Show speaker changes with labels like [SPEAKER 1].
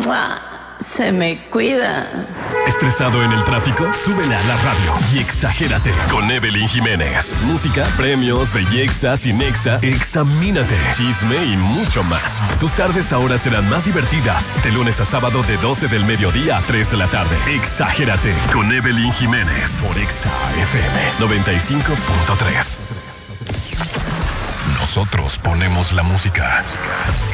[SPEAKER 1] ¡Mua! Se me cuida.
[SPEAKER 2] ¿Estresado en el tráfico? Súbele a la radio y exagérate con Evelyn Jiménez. Música, premios, belleza, Cinexa, examínate, chisme y mucho más. Tus tardes ahora serán más divertidas. De lunes a sábado de 12 del mediodía a 3 de la tarde. Exagérate con Evelyn Jiménez por Exa FM 95.3. Nosotros ponemos la música.